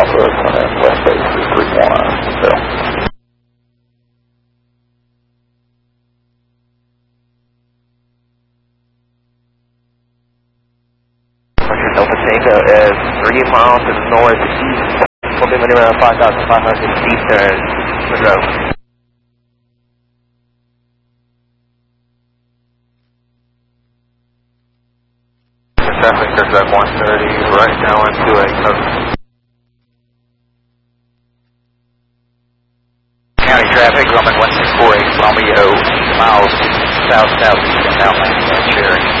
Southwest, and West Bay 331, Bill. Delta Tango is 3 miles to the northeast, will be moving around 5,500 eastern Monroe. Traffic starts at 130, right now into a coast. County traffic, Grumman 1648, Romeo, miles south-southeast of Mount Lansing, Cherry.